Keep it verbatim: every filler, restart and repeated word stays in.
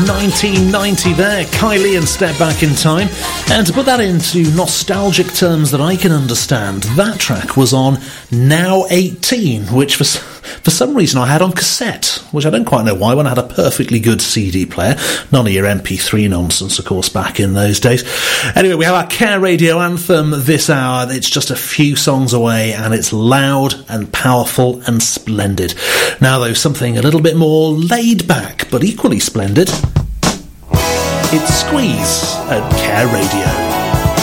nineteen ninety there, Kylie and Step Back in Time. And to put that into nostalgic terms that I can understand, that track was on Now eighteen, which for, for some reason I had on cassette, which I don't quite know why when I had a perfectly good C D player. None of your M P three nonsense, of course, back in those days. Anyway, we have our Care Radio anthem this hour. It's just a few songs away, and it's loud and powerful and splendid. Now, though, something a little bit more laid back, but equally splendid. It's Squeeze at Care Radio.